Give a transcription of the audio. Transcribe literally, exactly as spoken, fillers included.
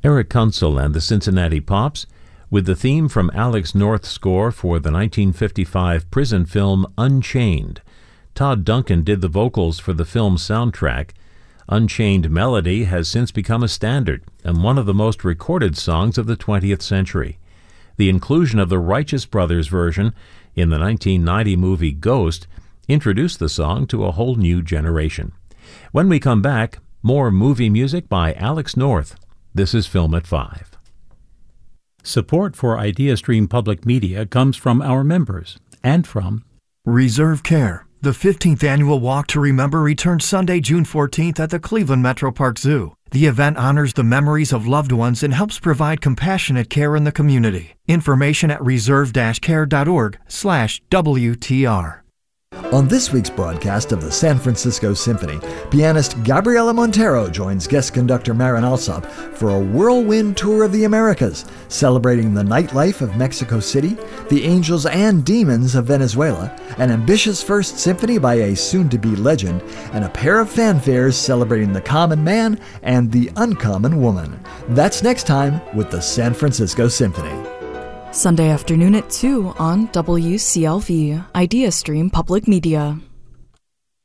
Eric Kunsel and the Cincinnati Pops, with the theme from Alex North's score for the nineteen fifty-five prison film Unchained. Todd Duncan did the vocals for the film's soundtrack. Unchained melody has since become a standard and one of the most recorded songs of the twentieth century. The inclusion of the Righteous Brothers version in the nineteen ninety movie Ghost introduced the song to a whole new generation. When we come back, more movie music by Alex North. This is Film at Five. Support for IdeaStream Public Media comes from our members and from Reserve Care. The fifteenth Annual Walk to Remember returns Sunday, June fourteenth at the Cleveland Metro Park Zoo. The event honors the memories of loved ones and helps provide compassionate care in the community. Information at reserve care dot org slash W T R. On this week's broadcast of the San Francisco Symphony, pianist Gabriela Montero joins guest conductor Marin Alsop for a whirlwind tour of the Americas, celebrating the nightlife of Mexico City, the angels and demons of Venezuela, an ambitious first symphony by a soon-to-be legend, and a pair of fanfares celebrating the common man and the uncommon woman. That's next time with the San Francisco Symphony. Sunday afternoon at two on W C L V, IdeaStream Public Media.